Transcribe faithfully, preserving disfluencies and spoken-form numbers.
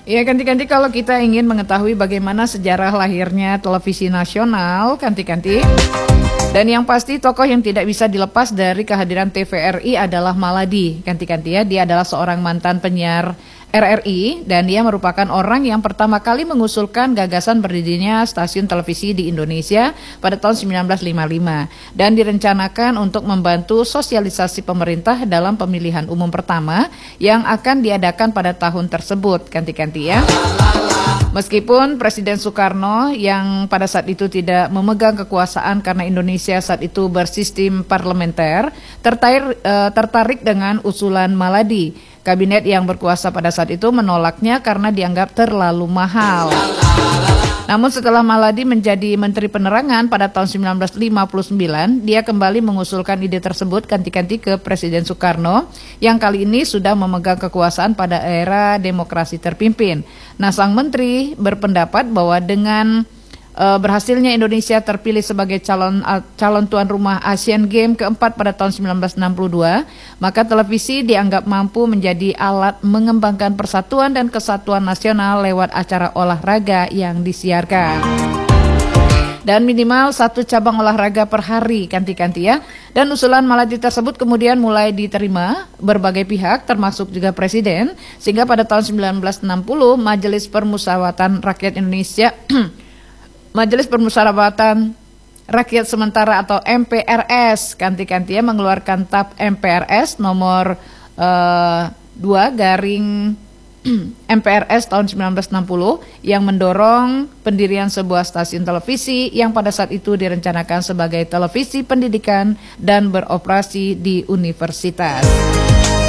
Ya, kanti-kanti kalau kita ingin mengetahui bagaimana sejarah lahirnya televisi nasional, kanti-kanti. Dan yang pasti tokoh yang tidak bisa dilepas dari kehadiran T V R I adalah Maladi, kanti-kanti ya. Dia adalah seorang mantan penyiar R R I dan dia merupakan orang yang pertama kali mengusulkan gagasan berdirinya stasiun televisi di Indonesia pada tahun sembilan belas lima puluh lima dan direncanakan untuk membantu sosialisasi pemerintah dalam pemilihan umum pertama yang akan diadakan pada tahun tersebut, kanti-kanti ya. Meskipun Presiden Soekarno yang pada saat itu tidak memegang kekuasaan karena Indonesia saat itu bersistem parlementer, tertarik, eh, tertarik dengan usulan Maladi. Kabinet yang berkuasa pada saat itu menolaknya karena dianggap terlalu mahal. Namun setelah Maladi menjadi Menteri Penerangan pada tahun sembilan belas lima puluh sembilan, dia kembali mengusulkan ide tersebut ganti-ganti ke Presiden Soekarno yang kali ini sudah memegang kekuasaan pada era demokrasi terpimpin. Nah, sang menteri berpendapat bahwa dengan uh, berhasilnya Indonesia terpilih sebagai calon uh, calon tuan rumah Asian Games keempat pada tahun sembilan belas enam puluh dua, maka televisi dianggap mampu menjadi alat mengembangkan persatuan dan kesatuan nasional lewat acara olahraga yang disiarkan. Dan minimal satu cabang olahraga per hari, kanti-kanti ya. Dan usulan Maladi tersebut kemudian mulai diterima berbagai pihak termasuk juga Presiden, sehingga pada tahun sembilan belas enam puluh Majelis Permusyawaratan Rakyat Indonesia Majelis Permusyawaratan Rakyat Sementara atau M P R S, kanti-kanti ya, mengeluarkan T A P M P R S nomor uh, dua garing M P R S tahun sembilan belas enam puluh yang mendorong pendirian sebuah stasiun televisi yang pada saat itu direncanakan sebagai televisi pendidikan dan beroperasi di universitas.